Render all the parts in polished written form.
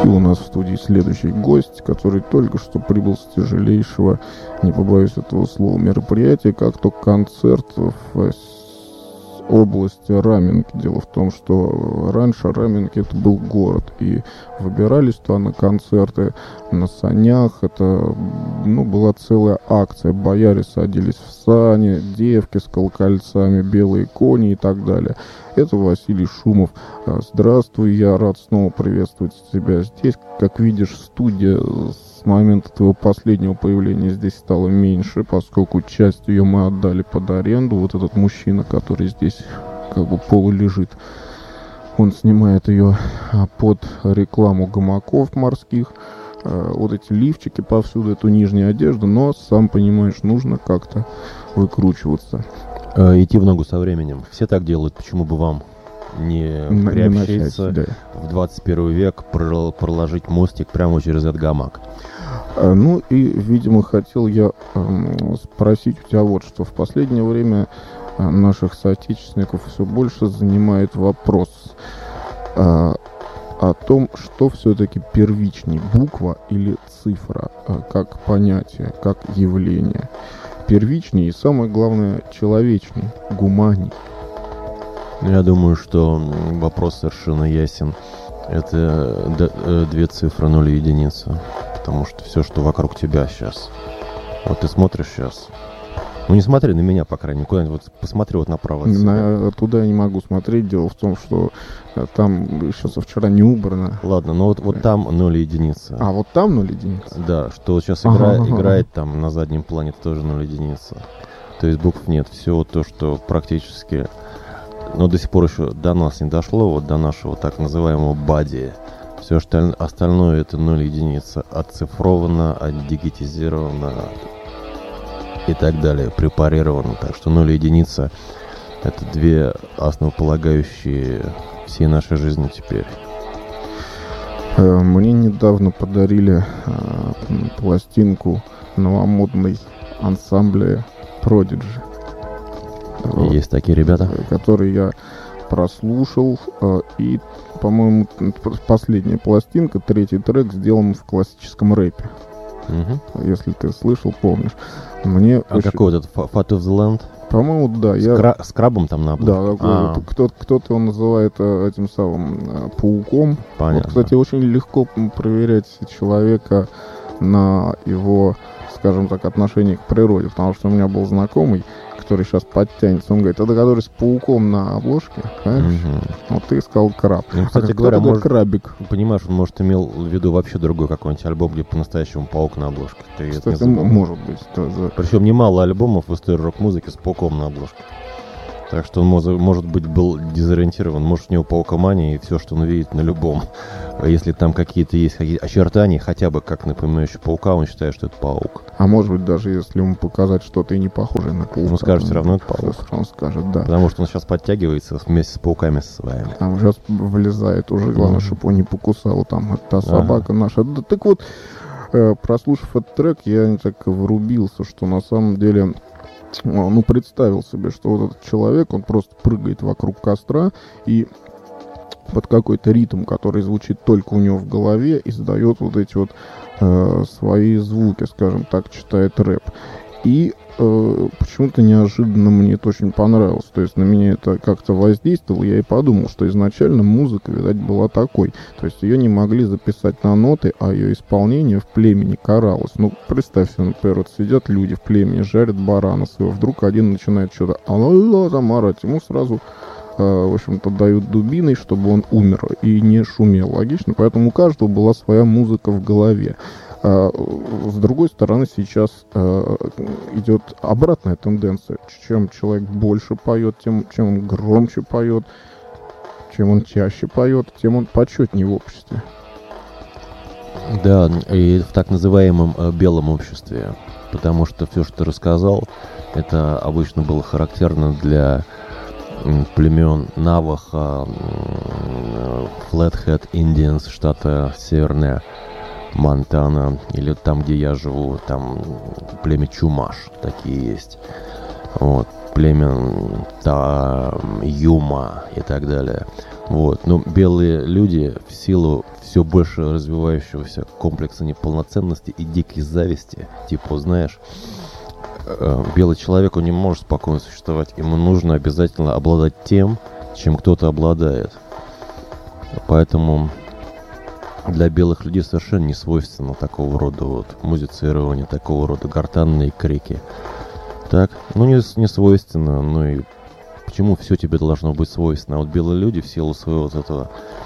И у нас в студии следующий гость, который только что прибыл с тяжелейшего, не побоюсь этого слова, мероприятия, как то концерт в области Раменки. Дело в том, что раньше Раменки это был город, и выбирались туда на концерты на санях. Это была целая акция. Бояре садились в сани, девки с колокольцами, белые кони и так далее. Это Василий Шумов. Здравствуй, я рад снова приветствовать тебя здесь. Как видишь, студия с момента твоего последнего появления здесь стала меньше, поскольку часть ее мы отдали под аренду. Вот этот мужчина, который здесь как бы полулежит, он снимает ее под рекламу гамаков морских. Вот эти лифчики повсюду, эту нижнюю одежду, но, сам понимаешь, нужно как-то выкручиваться. Идти в ногу со временем. Все так делают, почему бы вам не приобщиться в 21 век, проложить мостик прямо через этот гамак? Ну и, видимо, хотел я спросить у тебя вот что. В последнее время наших соотечественников все больше занимает вопрос о том, что все-таки первичней, буква или цифра, как понятие, как явление. Первичней и, самое главное, человечней, гуманней. Я думаю, что вопрос совершенно ясен. Это две цифры, 0 и единица. Потому что все, что вокруг тебя сейчас. Вот ты смотришь сейчас. Ну не смотри на меня, по крайней мере, куда-нибудь вот посмотри вот направо. Туда я не могу смотреть. Дело в том, что там еще со вчера не убрано. Ладно, но вот там 0 и единица. А вот там 0 единица? Да, что сейчас играет там на заднем плане, тоже 0 единица. То есть букв нет. Все то, что практически... Но до сих пор еще до нас не дошло, вот до нашего так называемого бади. Все остальное это 0 единица. Оцифровано, отдигитизировано и так далее, препарировано. Так что 0 единица это две основополагающие всей нашей жизни теперь. Мне недавно подарили пластинку новомодной ансамбля Prodigy. Есть такие ребята, которые я прослушал, и, по-моему, последняя пластинка, третий трек сделан в классическом рэпе. Если ты слышал, помнишь. Какой этот Fat of the Land? По-моему, да. С крабом там на обложке? Да, кто-то его называет этим самым пауком. Понятно. Вот, кстати, очень легко проверять человека на его, скажем так, отношение к природе, потому что у меня был знакомый, который сейчас подтянется, он говорит, это который с пауком на обложке, понимаешь? Вот ты сказал краб. Ну, кстати говоря, может, крабик. Понимаешь, он, может, имел в виду вообще другой какой-нибудь альбом, где по-настоящему паук на обложке. Кстати, может быть. Причем немало альбомов в истории рок-музыки с пауком на обложке. Так что он, может быть, был дезориентирован. Может, у него паукомания, и все, что он видит на любом. Если там какие-то есть очертания, хотя бы как напоминающие паука, он считает, что это паук. А может быть, даже если ему показать что-то и не похожее на паука. Он скажет, все равно это паук. Он скажет, да. Потому что он сейчас подтягивается вместе с пауками своими. Там сейчас влезает уже, главное, чтобы он не покусал. Там та собака наша. Да, так вот, прослушав этот трек, я так врубился, что на самом деле... представил себе, что вот этот человек, он просто прыгает вокруг костра и под какой-то ритм, который звучит только у него в голове, издает вот эти вот свои звуки, скажем так, читает рэп. И почему-то неожиданно мне это очень понравилось. То есть на меня это как-то воздействовало. Я и подумал, что изначально музыка, видать, была такой. То есть ее не могли записать на ноты, а ее исполнение в племени каралось. Ну, представь себе, например, вот сидят люди в племени, жарят барана своего. Вдруг один начинает что-то замарать. Ему сразу, в общем-то, дают дубиной, чтобы он умер и не шумел. Логично? Поэтому у каждого была своя музыка в голове. С другой стороны, сейчас идет обратная тенденция. Чем человек больше поет, чем он громче поет, чем он чаще поет, тем он почетнее в обществе. Да, и в так называемом белом обществе. Потому что все, что ты рассказал, это обычно было характерно для племен Наваха, Flathead Indians, штата Северная Монтана, или там, где я живу, там племя Чумаш, такие есть. Вот, племя Юма и так далее. Вот. Но белые люди в силу все больше развивающегося комплекса неполноценности и дикой зависти, типа, знаешь, белый человек, он не может спокойно существовать. Ему нужно обязательно обладать тем, чем кто-то обладает. Поэтому для белых людей совершенно не свойственно такого рода вот музицирование, такого рода гортанные крики. Так, ну не свойственно, ну и почему все тебе должно быть свойственно? А вот белые люди в силу своего вот этого,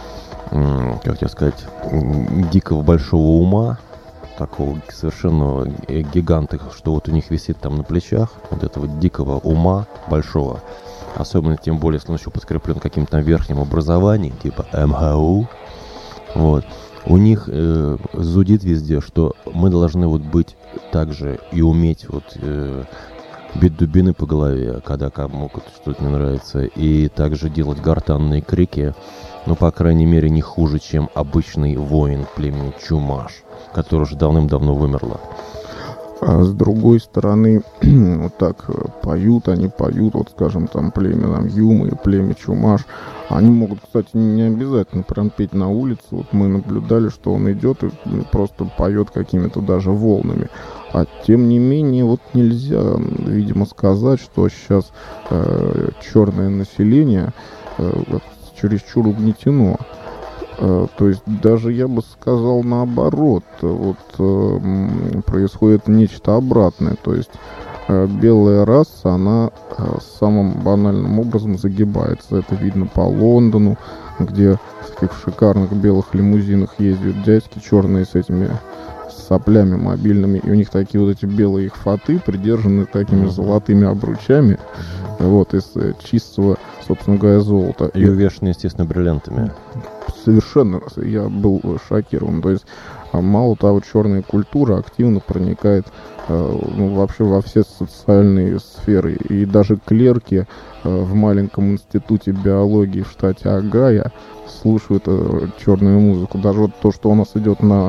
как тебе сказать, дикого большого ума, такого совершенно гиганта, что вот у них висит там на плечах, вот этого дикого ума большого, особенно тем более, если он еще подкреплен каким-то там верхним образованием, типа МГУ, вот, у них зудит везде, что мы должны вот быть также и уметь вот бить дубины по голове, когда кому-то что-то не нравится, и также делать гортанные крики, ну, по крайней мере, не хуже, чем обычный воин племени Чумаш, который уже давным-давно вымерла. А с другой стороны, вот так поют, вот, скажем, там, племя там, Юмы и племя Чумаш. Они могут, кстати, не обязательно прям петь на улице. Вот мы наблюдали, что он идет и просто поет какими-то даже волнами. А тем не менее, вот нельзя, видимо, сказать, что сейчас черное население чересчур угнетено. То есть даже я бы сказал наоборот, вот происходит нечто обратное, то есть белая раса, она самым банальным образом загибается. Это видно по Лондону, где в таких шикарных белых лимузинах ездят дядьки черные с этими соплями мобильными, и у них такие вот эти белые хваты, придержаны такими золотыми обручами, вот, из чистого, собственно говоря, золота. И увешаны, естественно, бриллиантами. Совершенно, я был шокирован. То есть, мало того, черная культура активно проникает вообще во все социальные сферы. И даже клерки в маленьком институте биологии в штате Огайо слушают черную музыку. Даже вот то, что у нас идет на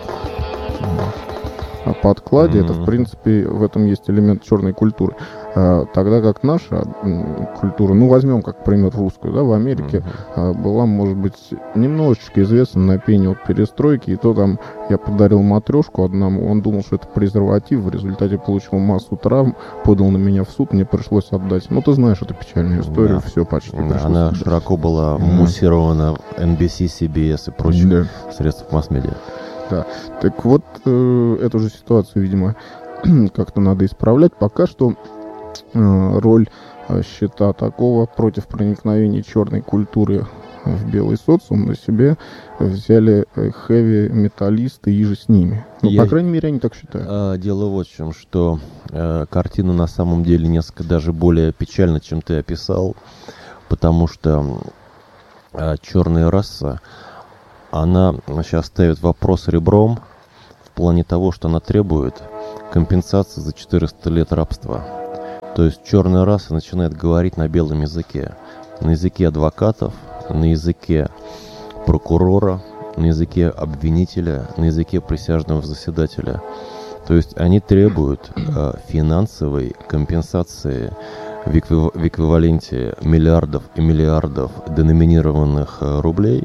подкладе, это, в принципе, в этом есть элемент черной культуры. Тогда как наша культура, ну, возьмем как пример русскую, да, в Америке была, может быть, немножечко известна на пене от перестройки, и то там я подарил матрешку одному, он думал, что это презерватив, в результате получил массу травм, подал на меня в суд, мне пришлось отдать. Ну, ты знаешь эту печальную историю, все почти. Да, она широко была муссирована в NBC, CBS и прочих средствах масс-медиа. Да, так вот, эту же ситуацию, видимо, как-то надо исправлять. Пока что роль щита такого против проникновения черной культуры в белый социум на себе взяли хэви-металлисты и же с ними. Ну, по крайней мере, они так считают. Дело вот в чем, что картина на самом деле несколько даже более печальна, чем ты описал, потому что черная раса, она сейчас ставит вопрос ребром в плане того, что она требует компенсации за 400 лет рабства. То есть черная раса начинает говорить на белом языке. На языке адвокатов, на языке прокурора, на языке обвинителя, на языке присяжного заседателя. То есть они требуют финансовой компенсации в эквиваленте миллиардов и миллиардов деноминированных рублей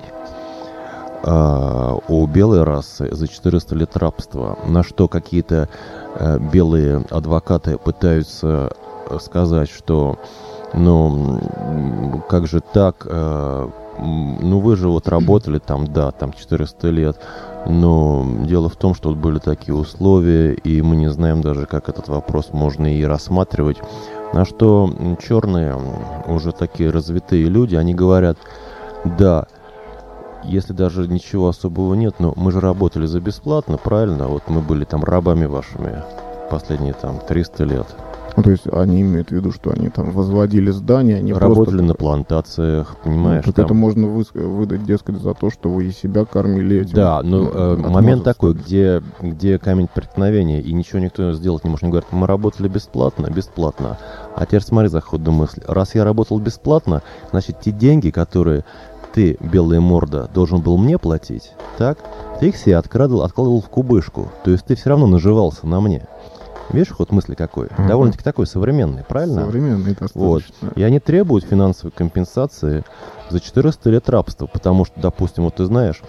у белой расы за 400 лет рабства, на что какие-то белые адвокаты пытаются сказать, что ну как же так, ну вы же вот работали там, да, там 400 лет, но дело в том, что вот были такие условия, и мы не знаем даже, как этот вопрос можно и рассматривать. На что черные, уже такие развитые люди, они говорят, да, если даже ничего особого нет, но мы же работали за бесплатно, правильно? Вот мы были там рабами вашими последние там 300 лет. Ну, то есть они имеют в виду, что они там возводили здания, они работали просто на плантациях, понимаешь? Ну, так там это можно выдать, дескать, за то, что вы и себя кормили этим. Да, но момент такой, где камень преткновения, и ничего никто сделать не может. Они говорят, мы работали бесплатно. А теперь смотри за ходом мысли. Раз я работал бесплатно, значит, те деньги, которые ты, белая морда, должен был мне платить, так? Ты их себе откладывал в кубышку. То есть ты все равно наживался на мне. Видишь, ход мысли какой? Довольно-таки такой современный, правильно? Современный достаточно. Вот. И они требуют финансовой компенсации за 400 лет рабства, потому что, допустим, вот ты знаешь,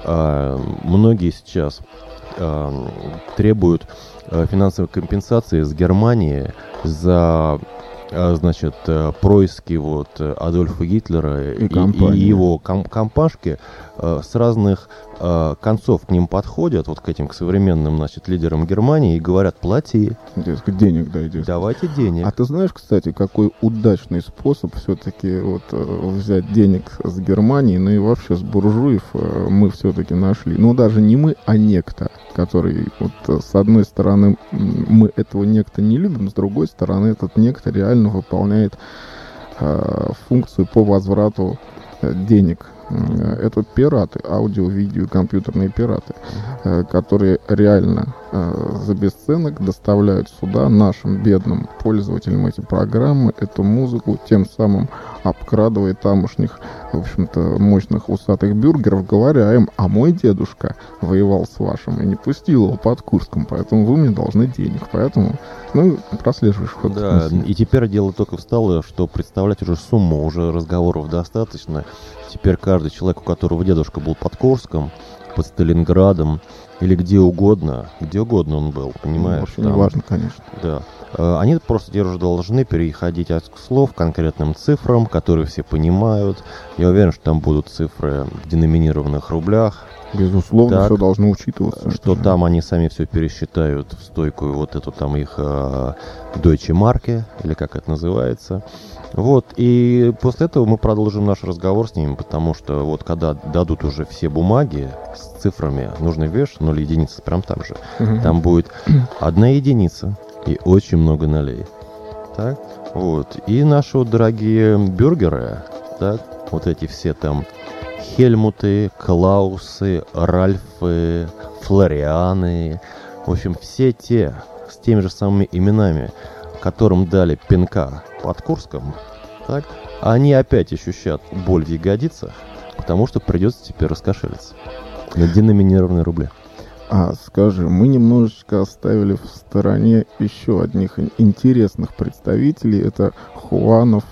многие сейчас требуют финансовой компенсации с Германии за, значит, происки вот Адольфа Гитлера и его компашки с разных концов к ним подходят, вот к этим, к современным, значит, лидерам Германии и говорят: плати. Дескать, денег дайте. Давайте денег. А ты знаешь, кстати, какой удачный способ все-таки вот взять денег с Германии, ну и вообще с буржуев мы все-таки нашли. Ну даже не мы, а некто, который вот с одной стороны мы этого некто не любим, с другой стороны этот некто реально выполняет функцию по возврату денег. Это пираты, аудио, видео, компьютерные пираты, которые реально за бесценок доставляют сюда нашим бедным пользователям эти программы, эту музыку, тем самым обкрадывая тамошних, в общем-то, мощных усатых бюргеров, говоря им: а мой дедушка воевал с вашим и не пустил его под Курском, поэтому вы мне должны денег. Поэтому, ну, прослеживаешь ход. Да, и теперь дело только встало, что представлять уже сумму, уже разговоров достаточно. Теперь каждый человек, у которого дедушка был под Курском, под Сталинградом или где угодно он был, понимаешь? Вообще не важно, конечно. Да. Они просто теперь уже должны переходить от слов к конкретным цифрам, которые все понимают. Я уверен, что там будут цифры в деноминированных рублях. Безусловно, так, все должно учитываться. Что там они сами все пересчитают в стойкую вот эту там их Deutsche Marke, или как это называется. Вот, и после этого мы продолжим наш разговор с ними, потому что вот когда дадут уже все бумаги с цифрами, нужный веш, 0 единицы, прям там же, там будет 1 единица и очень много нулей. Так, вот, и наши вот дорогие бюргеры, так, вот эти все там Хельмуты, Клаусы, Ральфы, Флорианы, в общем, все те с теми же самыми именами, которым дали пинка под Курском, так, они опять ощущают боль в ягодицах, потому что придется теперь раскошелиться на деноминированные рубли. А скажи, мы немножечко оставили в стороне еще одних интересных представителей. Это Хуанов,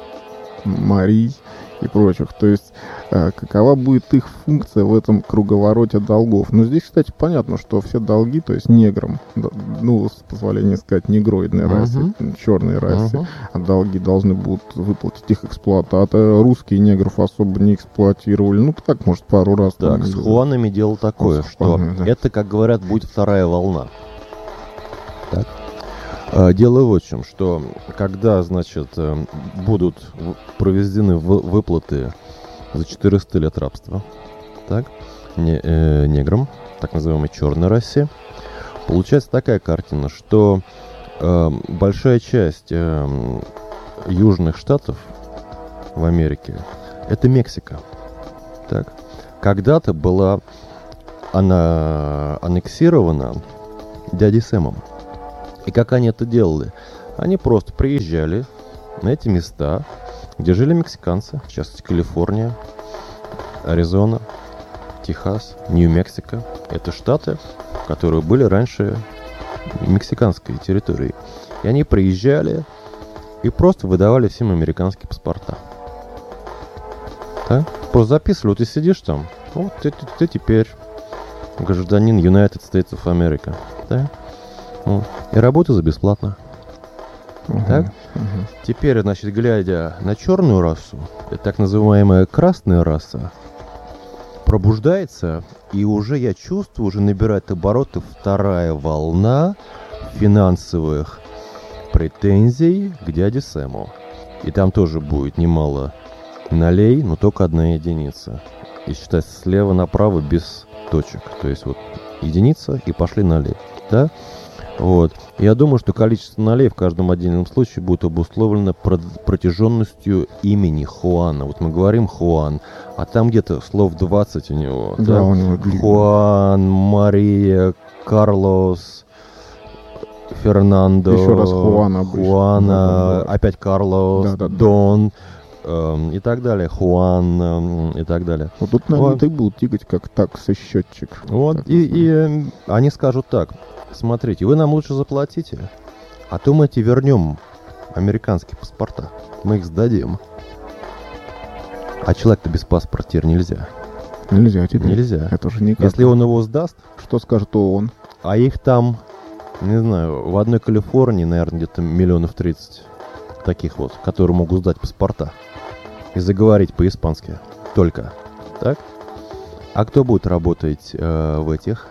Марий и прочих. То есть, какова будет их функция в этом круговороте долгов? Ну, здесь, кстати, понятно, что все долги, то есть неграм, ну, с позволения сказать, негроидной расе, черной расе, долги должны будут выплатить их эксплуататоры. Русские негров особо не эксплуатировали. Ну, так, может, пару раз. Так, с Хуанами дело такое, что да. Это, как говорят, будет вторая волна. Так. Дело в чем, что когда, значит, будут проведены выплаты за 400 лет рабства, так, неграм, так называемой черной расе, получается такая картина, что большая часть южных штатов в Америке — это Мексика. Так. Когда-то была она аннексирована дядей Сэмом. И как они это делали? Они просто приезжали на эти места, где жили мексиканцы, в частности Калифорния, Аризона, Техас, Нью-Мексико. Это штаты, которые были раньше мексиканской территорией. И они приезжали и просто выдавали всем американские паспорта. Так? Просто записывали, вот ты сидишь там, вот ты теперь гражданин United States of America. Так? И работаю за бесплатно. Так? Теперь, значит, глядя на черную расу, это так называемая красная раса, пробуждается, и уже я чувствую, уже набирает обороты вторая волна финансовых претензий к дяде Сэму. И там тоже будет немало нолей, но только 1 единица. И считается слева направо без точек. То есть вот единица и пошли ноли. Да? Вот. Я думаю, что количество нолей в каждом отдельном случае будет обусловлено протяженностью имени Хуана. Вот мы говорим Хуан, а там где-то слов 20 у него. Да, у него Хуан, Мария, Карлос, Фернандо. Еще раз Хуана. Опять Карлос, да. Дон. и так далее, Хуан и так далее. Вот тут, наверное, ты будут тикать как таксосчетчик. Вот, и они скажут так: смотрите, вы нам лучше заплатите, а то мы тебе вернем американские паспорта, мы их сдадим. А человек-то без паспорта теперь нельзя. Нельзя теперь. Нельзя. Это же никак. Если он его сдаст... Что скажет ООН? А их там, не знаю, в одной Калифорнии, наверное, где-то 30 миллионов таких вот, которые могут сдать паспорта и заговорить по-испански. Только. Так? А кто будет работать в этих...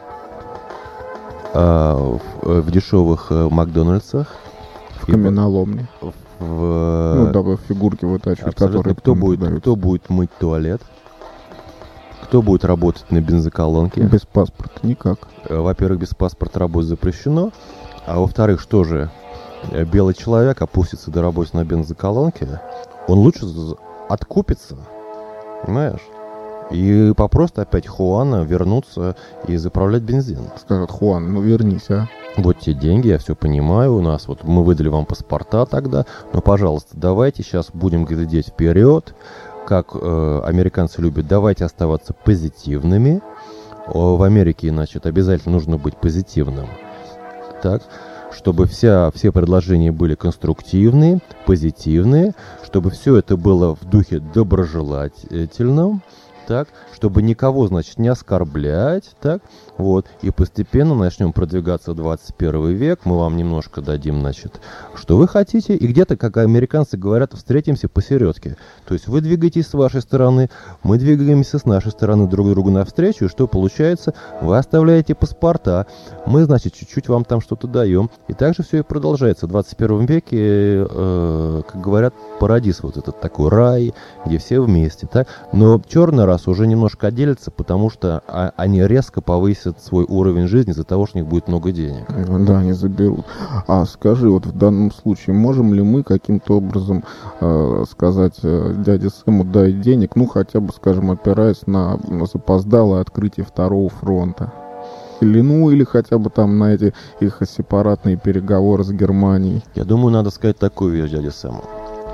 в дешевых Макдональдсах? В каменоломне. Ну, дабы фигурки вытачивать, которые... Кто будет мыть туалет? Кто будет работать на бензоколонке? Без паспорта никак. Во-первых, без паспорта работать запрещено. А во-вторых, что же, белый человек опустится до работы на бензоколонке, он лучше откупится, понимаешь? И попросту опять Хуана вернуться и заправлять бензин. Скажет: Хуан, ну вернись, а. Вот те деньги, я все понимаю, у нас вот мы выдали вам паспорта тогда, но, пожалуйста, давайте сейчас будем глядеть вперед, как американцы любят, давайте оставаться позитивными. В Америке, значит, обязательно нужно быть позитивным, так, чтобы все предложения были конструктивные, позитивные, чтобы все это было в духе доброжелательном, так, чтобы никого, значит, не оскорблять, так, вот, и постепенно начнем продвигаться в 21 век, мы вам немножко дадим, значит, что вы хотите, и где-то, как американцы говорят, встретимся посередке, то есть вы двигаетесь с вашей стороны, мы двигаемся с нашей стороны друг другу навстречу, и что получается? Вы оставляете паспорта, мы, значит, чуть-чуть вам там что-то даем, и так же все и продолжается. В 21 веке, как говорят, парадиз вот этот такой рай, где все вместе, так, но черный раз уже немножко отделятся, потому что они резко повысят свой уровень жизни из-за того, что у них будет много денег. Да, они заберут. А скажи, вот в данном случае, можем ли мы каким-то образом сказать дяде Сэму: дай денег, ну хотя бы, скажем, опираясь на запоздалое открытие второго фронта? Или хотя бы там на эти их сепаратные переговоры с Германией? Я думаю, надо сказать такую вещь дяде Сэму.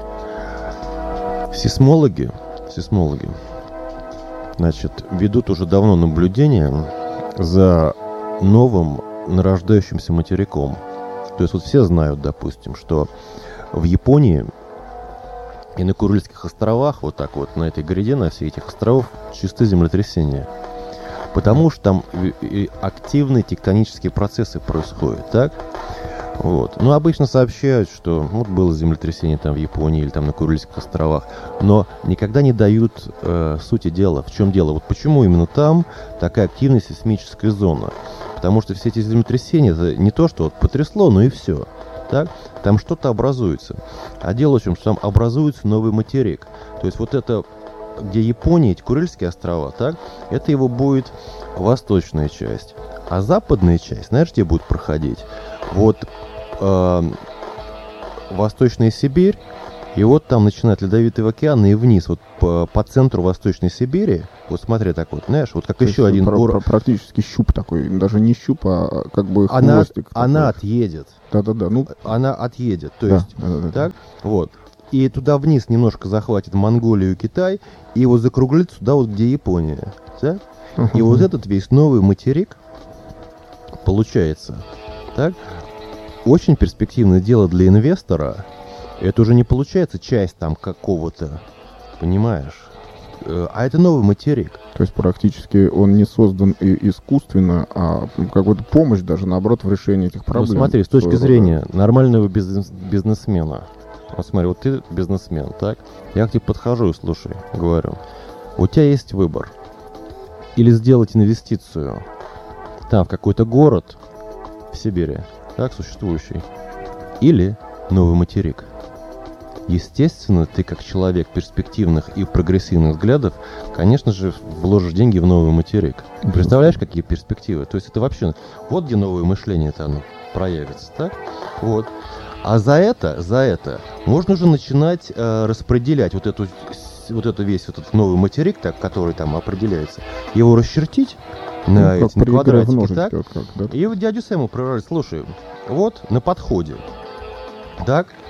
Сейсмологи, значит, ведут уже давно наблюдения за новым нарождающимся материком. То есть вот все знают, допустим, что в Японии и на Курильских островах, вот так вот, на этой гряде, на всех этих островах, чистые землетрясения. Потому что там активные тектонические процессы происходят, так? Вот. Ну, обычно сообщают, что вот было землетрясение там в Японии или там на Курильских островах, но никогда не дают сути дела. В чем дело? Вот почему именно там такая активная сейсмическая зона? Потому что все эти землетрясения, это не то, что вот потрясло, но и все. Так? Там что-то образуется. А дело в том, что там образуется новый материк. То есть вот это, где Япония, эти Курильские острова, так? Это его будет восточная часть. А западная часть, знаешь, где будет проходить? Вот Восточная Сибирь, и вот там начинает Ледовитый океан, и вниз, вот по центру Восточной Сибири, вот смотри так вот, знаешь, вот как то еще один город. Практически щуп такой, даже не щуп, а как бы хвостик. Она отъедет. Да-да-да. Ну, она отъедет, то есть, так, вот. И туда вниз немножко захватит Монголию и Китай, и вот закруглится туда вот, где Япония, да? И вот этот весь новый материк получается, так? Очень перспективное дело для инвестора. Это уже не получается часть там какого-то, понимаешь? А это новый материк. То есть практически он не создан искусственно, а какую-то помощь даже, наоборот, в решении этих проблем. Ну смотри, с точки зрения нормального бизнесмена. Вот смотри, вот ты бизнесмен, так? Я к тебе подхожу и слушай, говорю. У тебя есть выбор. Или сделать инвестицию там в какой-то город в Сибири, так, существующий, или новый материк. Естественно, ты как человек перспективных и прогрессивных взглядов, конечно же, вложишь деньги в новый материк. Представляешь, какие перспективы? То есть это вообще, вот где новое мышление-то оно проявится, так? Вот. А за это можно уже начинать распределять вот это весь вот этот новый материк, так, который там определяется, его расчертить на эти квадратики, так? И вот дядю Сэму прорывать: слушай, вот на подходе, так,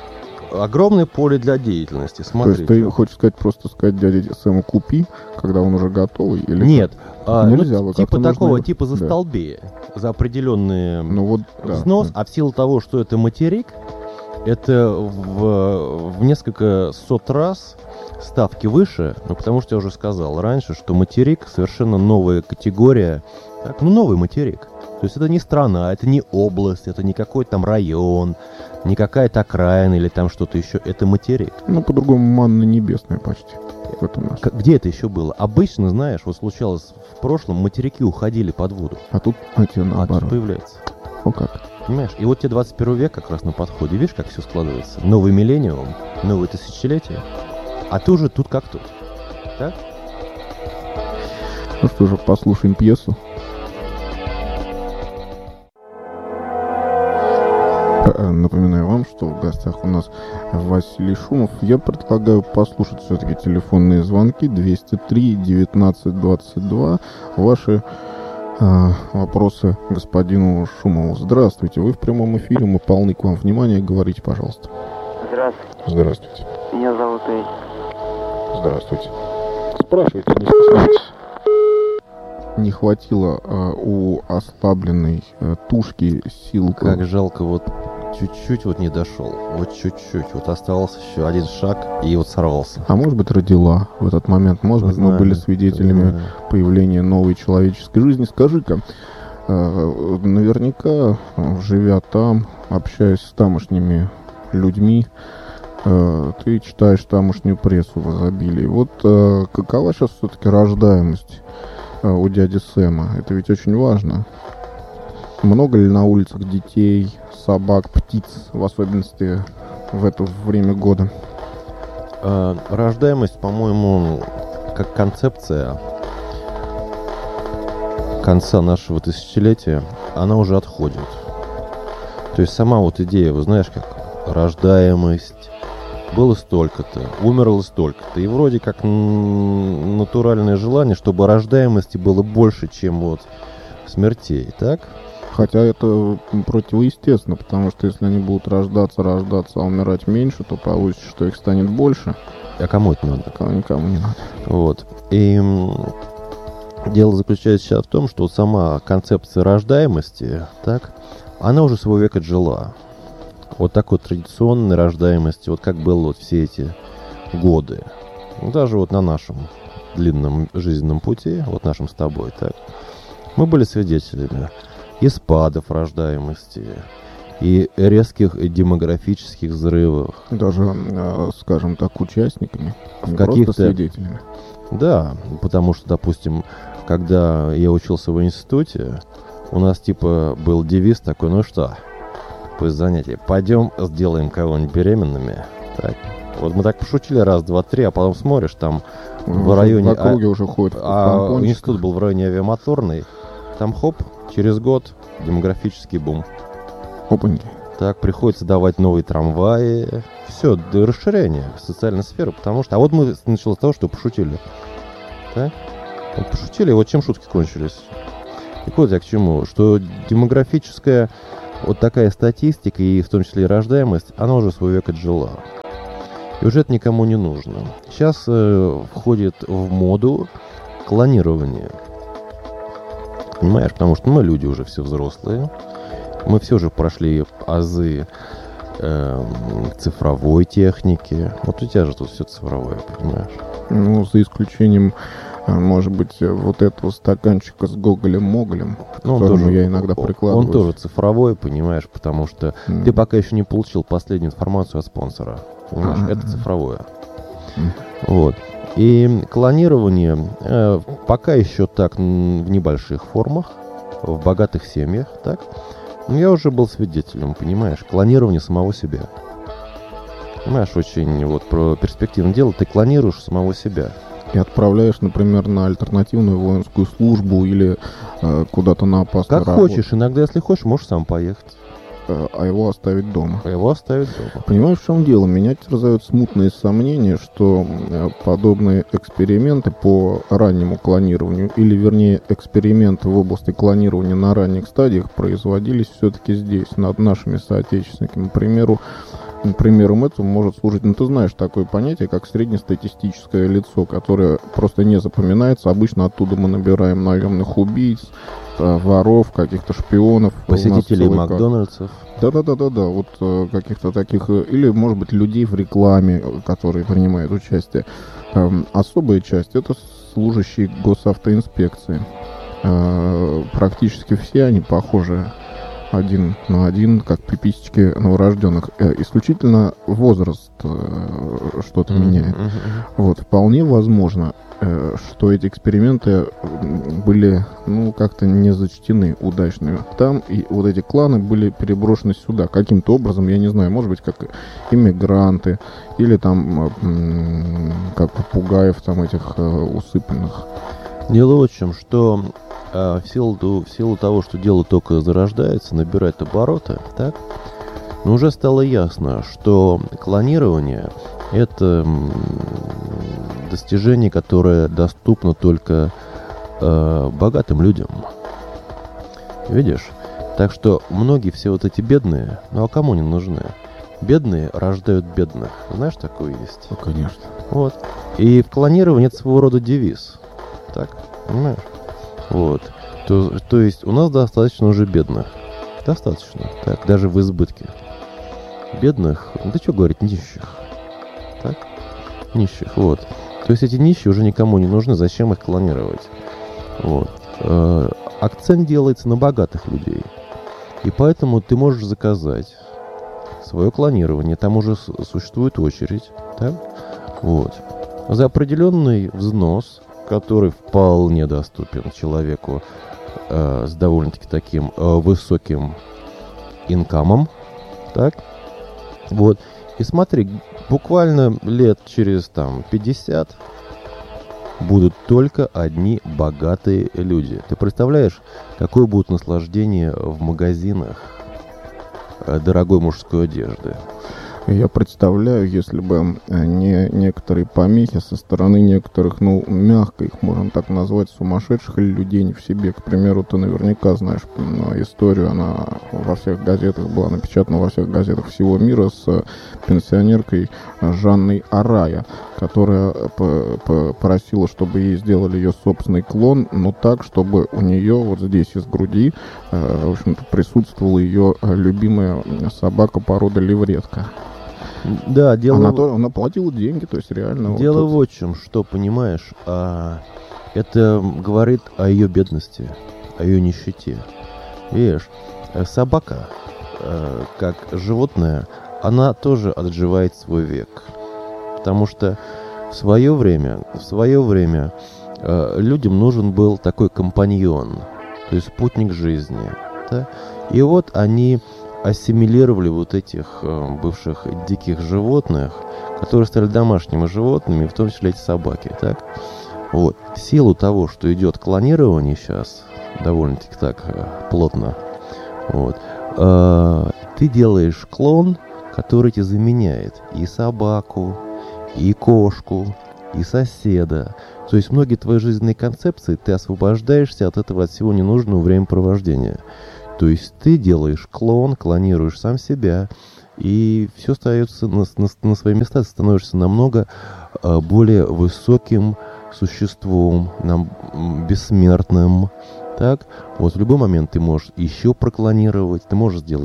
огромное поле для деятельности. Смотри. То есть ты хочешь сказать, просто сказать дяде Сэму купи, когда он уже готовый? Или нет. Нельзя. Ну, типа такого, нужно... типа застолбея. Да. За определенный взнос. Да. А в силу того, что это материк, это в несколько сот раз ставки выше, ну, потому что я уже сказал раньше, что материк совершенно новая категория, так, ну, новый материк. То есть это не страна, это не область, это не какой-то там район, не какая-то окраина или там что-то еще, это материк. Ну, по-другому манна небесная почти. Где это еще было? Обычно, знаешь, вот случалось в прошлом, материки уходили под воду. А тут, наоборот. А тут появляется. О как. Понимаешь? И вот тебе 21 век как раз на подходе. Видишь, как все складывается? Новый миллениум, новое тысячелетие. А ты уже тут как тут. Так? Ну что же, послушаем пьесу. Напоминаю вам, что в гостях у нас Василий Шумов. Я предлагаю послушать все-таки телефонные звонки 203 19 22. Ваши вопросы господину Шумову. Здравствуйте, вы в прямом эфире, мы полны к вам внимания. Говорите, пожалуйста. Здравствуйте. Здравствуйте. Меня зовут Эдди. Здравствуйте. Спрашивайте, не стесняйтесь. Не хватило у ослабленной тушки сил. Как жалко, вот чуть-чуть вот не дошел. Вот чуть-чуть. Вот оставался еще один шаг и вот сорвался. А может быть, родила в этот момент. Может быть, мы были свидетелями появления новой человеческой жизни. Скажи-ка, наверняка, живя там, общаясь с тамошними людьми, ты читаешь тамошнюю прессу в изобилии. Вот какова сейчас все-таки рождаемость у дяди Сэма? Это ведь очень важно. Много ли на улицах детей, собак, птиц, в особенности в это время года? Рождаемость, по-моему, как концепция конца нашего тысячелетия, она уже отходит. То есть сама вот идея, вы знаешь, как рождаемость, было столько-то, умерло столько-то. И вроде как натуральное желание, чтобы рождаемости было больше, чем вот смертей, так? Хотя это противоестественно, потому что если они будут рождаться, а умирать меньше, то получится, что их станет больше. А кому это надо? Никому не надо. Вот. И дело заключается сейчас в том, что сама концепция рождаемости, так, она уже свой век отжила. Вот такой традиционной рождаемости, вот как было вот все эти годы. Даже вот на нашем длинном жизненном пути, вот нашем с тобой, так, мы были свидетелями и спадов рождаемости, и резких демографических взрывов. Даже, скажем так, участниками, не просто свидетелями. Да, потому что, допустим, когда я учился в институте, у нас типа был девиз такой, ну что, после занятий, пойдем сделаем кого-нибудь беременными. Так. Вот мы так пошутили раз, два, три, а потом смотришь, там в районе... В округе уже ходят. Институт был в районе авиамоторный, там хоп, через год демографический бум. Опаньки. Так, приходится давать новые трамваи. Все, до расширения социальной сферы, потому что... А вот мы начали с того, что пошутили. Так? Вот пошутили, и вот чем шутки кончились. И вот я к чему, что демографическая вот такая статистика, и в том числе и рождаемость, она уже свой век отжила. И уже это никому не нужно. Сейчас входит в моду клонирование. Понимаешь, потому что мы люди уже все взрослые. Мы все же прошли азы цифровой техники. Вот у тебя же тут все цифровое, понимаешь? Ну, за исключением, может быть, вот этого стаканчика с Гоголем-Моголем, к которому я иногда прикладываюсь. Он тоже цифровой, понимаешь, потому что ты пока еще не получил последнюю информацию от спонсора. Понимаешь, это цифровое. Вот. И клонирование пока еще так в небольших формах, в богатых семьях, так? Но я уже был свидетелем, понимаешь, клонирования самого себя. Понимаешь, очень вот про перспективное дело, ты клонируешь самого себя. И отправляешь, например, на альтернативную воинскую службу или куда-то на опасную работу. Как хочешь, иногда, если хочешь, можешь сам поехать. А его оставить дома. Понимаешь, в чем дело? Меня терзают смутные сомнения, что подобные эксперименты по раннему клонированию, или, вернее, эксперименты в области клонирования на ранних стадиях производились все-таки здесь, над нашими соотечественниками. К примеру, примером этого может служить, ну, ты знаешь такое понятие, как среднестатистическое лицо, которое просто не запоминается. Обычно оттуда мы набираем наемных убийц, воров, каких-то шпионов. Посетителей Макдональдсов. Да-да-да-да-да, вот каких-то таких, или, может быть, людей в рекламе, которые принимают участие. Особая часть — это служащие госавтоинспекции. Практически все они похожи один на один, как приписочки новорожденных. Исключительно возраст что-то меняет. Вот, вполне возможно, что эти эксперименты были, ну, как-то не зачтены удачными. Там и вот эти кланы были переброшены сюда каким-то образом, я не знаю, может быть, как иммигранты, или там как попугаев там этих усыпанных. Дело в чем, что в силу того, что дело только зарождается, набирает обороты, так, но уже стало ясно, что клонирование — это достижение, которое доступно только богатым людям. Видишь? Так что многие все вот эти бедные, ну а кому они нужны? Бедные рождают бедных. Знаешь, такое есть? Ну, конечно. Вот. И в клонировании это своего рода девиз. Так, понимаешь? Вот. То есть у нас достаточно уже бедных. Достаточно. Так, даже в избытке. Бедных, да что говорить, нищих. Так? Нищих, вот. То есть эти нищие уже никому не нужны, зачем их клонировать? Вот. Акцент делается на богатых людей. И поэтому ты можешь заказать свое клонирование. Там уже существует очередь. Так? Вот. За определенный взнос, который вполне доступен человеку с довольно-таки таким высоким инкамом. Так? Вот. И смотри, буквально лет через там 50 будут только одни богатые люди. Ты представляешь, какое будет наслаждение в магазинах дорогой мужской одежды? Я представляю, если бы не некоторые помехи со стороны некоторых, ну, мягко их можно так назвать, сумасшедших или людей не в себе. К примеру, ты наверняка знаешь историю, она во всех газетах была напечатана, во всех газетах всего мира, с пенсионеркой Жанной Арая, которая просила, чтобы ей сделали ее собственный клон, но так, чтобы у нее вот здесь из груди, в общем-то, присутствовала ее любимая собака породы левретка. Да, она платила деньги, то есть реально. Дело вот в чем, что, понимаешь, это говорит о ее бедности, о ее нищете. Видишь, собака, как животное, она тоже отживает свой век. Потому что в свое время людям нужен был такой компаньон, то есть спутник жизни. Да? И вот они ассимилировали вот этих бывших диких животных, которые стали домашними животными, в том числе эти собаки. Так? Вот. В силу того, что идет клонирование сейчас, довольно-таки так плотно, вот, ты делаешь клон, который тебе заменяет и собаку, и кошку, и соседа. То есть многие твои жизненные концепции, ты освобождаешься от этого, от всего ненужного времяпровождения. То есть ты делаешь клон, клонируешь сам себя, и все остается на свои места, ты становишься намного более высоким существом, бессмертным. Так? Вот в любой момент ты можешь еще проклонировать, ты можешь сделать